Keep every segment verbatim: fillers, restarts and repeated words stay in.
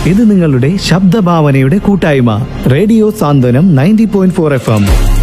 ഇത് നിങ്ങളുടെ ശബ്ദഭാവനയുടെ കൂട്ടായ്മ റേഡിയോ സാന്ത്വനം ninety point four F M.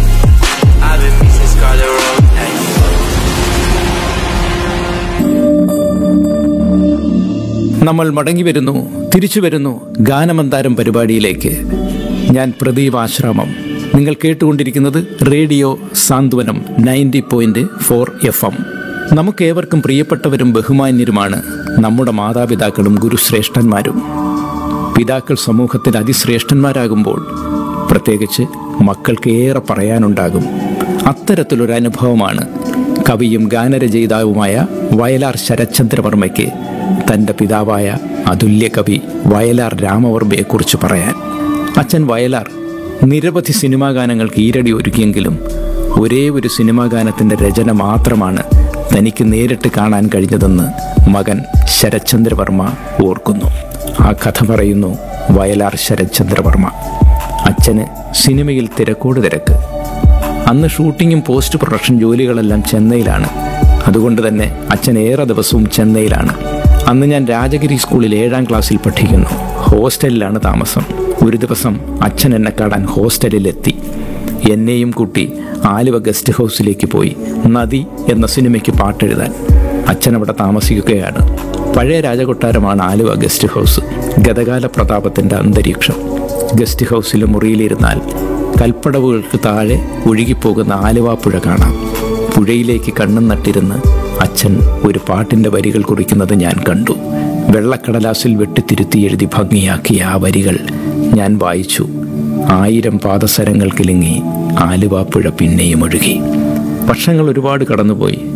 നമ്മൾ മടങ്ങി വരുന്നു, തിരിച്ചു വരുന്നു ഗാനമന്താരം പരിപാടിയിലേക്ക്. ഞാൻ പ്രദീപ് ആശ്രാമം. നിങ്ങൾ കേട്ടുകൊണ്ടിരിക്കുന്നത് റേഡിയോ സാന്ത്വനം ninety point four F M. നമുക്കേവർക്കും പ്രിയപ്പെട്ടവരും ബഹുമാന്യരുമാണ് നമ്മുടെ മാതാപിതാക്കളും ഗുരുശ്രേഷ്ഠന്മാരും. പിതാക്കൾ സമൂഹത്തിൽ അതിശ്രേഷ്ഠന്മാരാകുമ്പോൾ പ്രത്യേകിച്ച് മക്കൾക്ക് ഏറെ പറയാനുണ്ടാകും. അത്തരത്തിലൊരു അനുഭവമാണ് കവിയും ഗാനരചയിതാവുമായ വയലാർ ശരത്ചന്ദ്രവർമ്മയ്ക്ക് തൻ്റെ പിതാവായ അതുല്യ കവി വയലാർ രാമവർമ്മയെക്കുറിച്ച് പറയാൻ. അച്ഛൻ വയലാർ നിരവധി സിനിമാ ഗാനങ്ങൾക്ക് ഈരടി ഒരുക്കിയെങ്കിലും ഒരേ ഒരു സിനിമാ ഗാനത്തിൻ്റെ രചന മാത്രമാണ് തനിക്ക് നേരിട്ട് കാണാൻ കഴിഞ്ഞതെന്ന് മകൻ ശരത്ചന്ദ്രവർമ്മ ഓർക്കുന്നു. ആ കഥ പറയുന്നു വയലാർ ശരത്ചന്ദ്രവർമ്മ. അച്ഛന് സിനിമയിൽ തിരക്കോട് തിരക്ക്. അന്ന് ഷൂട്ടിങ്ങും പോസ്റ്റ് പ്രൊഡക്ഷൻ ജോലികളെല്ലാം ചെന്നൈയിലാണ്. അതുകൊണ്ട് തന്നെ അച്ഛൻ ഏറെ ദിവസവും ചെന്നൈയിലാണ്. അന്ന് ഞാൻ രാജഗിരി സ്കൂളിൽ ഏഴാം ക്ലാസ്സിൽ പഠിക്കുന്നു. ഹോസ്റ്റലിലാണ് താമസം. ഒരു ദിവസം അച്ഛൻ എന്നെ കാണാൻ ഹോസ്റ്റലിലെത്തി. എന്നെയും കൂട്ടി ആലുവ ഗസ്റ്റ് ഹൗസിലേക്ക് പോയി നദി എന്ന സിനിമയ്ക്ക് പാട്ടെഴുതാൻ. അച്ഛൻ അവിടെ താമസിക്കുകയാണ്. പഴയ രാജകൊട്ടാരമാണ് ആലുവ ഗസ്റ്റ് ഹൗസ്. ഗതകാല പ്രതാപത്തിൻ്റെ അന്തരീക്ഷം. ഗസ്റ്റ് ഹൗസിലെ മുറിയിലിരുന്നാൽ കൽപ്പടവുകൾക്ക് താഴെ ഒഴുകിപ്പോകുന്ന ആലുവാപ്പുഴ കാണാം. പുഴയിലേക്ക് കണ്ണും നട്ടിരുന്ന് അച്ഛൻ ഒരു പാട്ടിൻ്റെ വരികൾ കുറിക്കുന്നത് ഞാൻ കണ്ടു. വെള്ളക്കടലാസിൽ വെട്ടിത്തിരുത്തി എഴുതി ഭംഗിയാക്കിയ ആ വരികൾ ഞാൻ വായിച്ചു. ആയിരം പാദസരങ്ങൾ കിലുങ്ങി ആലുവാപ്പുഴ പിന്നെയും ഒഴുകി. വർഷങ്ങൾ ഒരുപാട് കടന്നുപോയി.